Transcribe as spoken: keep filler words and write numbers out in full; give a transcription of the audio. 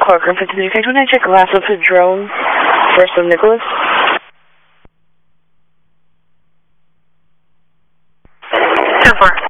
Clark Griffith in the U K. Do you want to check last of the drone? First of Nicholas? ten four.